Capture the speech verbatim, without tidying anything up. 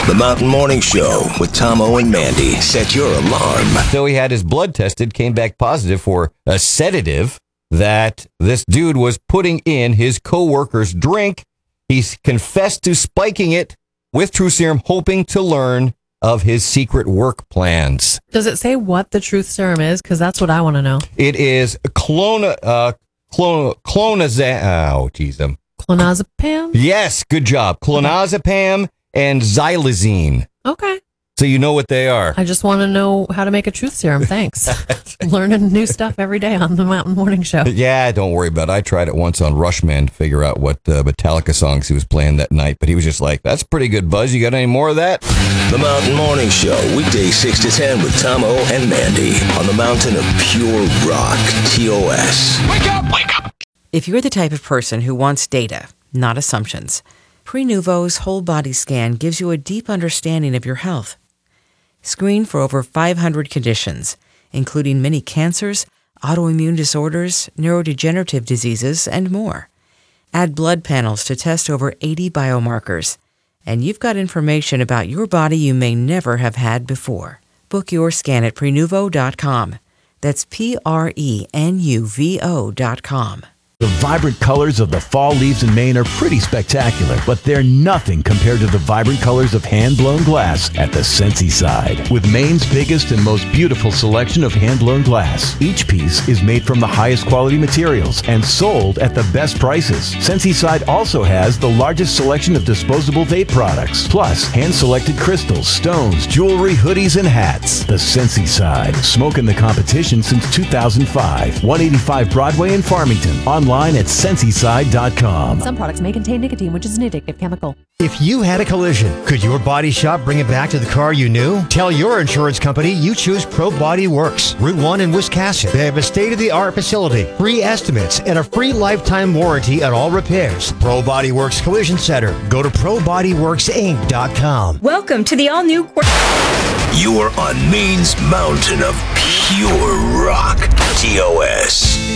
The Mountain Morning Show with Tomo and Mandy. Set your alarm. So he had his blood tested, came back positive for a sedative that this dude was putting in his coworker's drink. He's confessed to spiking it with True Serum, hoping to learn of his secret work plans. Does it say what the truth serum is? Because that's what I want to know. It is clona, uh, clone, clonazepam. Oh, geez. Um, Clonazepam? yes, good job. Clonazepam and xylazine. Okay. So you know what they are. I just want to know how to make a truth serum. Thanks. Learning new stuff every day on the Mountain Morning Show. Yeah, don't worry about it. I tried it once on Rushman to figure out what uh, Metallica songs he was playing that night, but he was just like, that's pretty good buzz. You got any more of that? The Mountain Morning Show, weekdays six to ten with Tomo and Mandy on the mountain of pure rock, T O S. Wake up! Wake up! If you're the type of person who wants data, not assumptions, Prenuvo's whole body scan gives you a deep understanding of your health. Screen for over five hundred conditions, including many cancers, autoimmune disorders, neurodegenerative diseases, and more. Add blood panels to test over eighty biomarkers, and you've got information about your body you may never have had before. Book your scan at Prenuvo dot com. That's P R E N U V O dot com. The vibrant colors of the fall leaves in Maine are pretty spectacular, but they're nothing compared to the vibrant colors of hand-blown glass at the Scentsy Side. With Maine's biggest and most beautiful selection of hand-blown glass, each piece is made from the highest quality materials and sold at the best prices. Scentsy Side also has the largest selection of disposable vape products, plus hand-selected crystals, stones, jewelry, hoodies, and hats. The Scentsy Side, smoking the competition since two thousand five. one eighty-five Broadway in Farmington. Online at Scentsy Side dot com. Some products may contain nicotine, which is an addictive chemical. If you had a collision, could your body shop bring it back to the car you knew? Tell your insurance company you choose Pro Body Works, Route one in Wiscasset. They have a state-of-the-art facility, free estimates, and a free lifetime warranty on all repairs. Pro Body Works Collision Center. Go to Pro Body Works Inc dot com. Welcome to the all-new... You are on Maine's mountain of pure rock, T O S.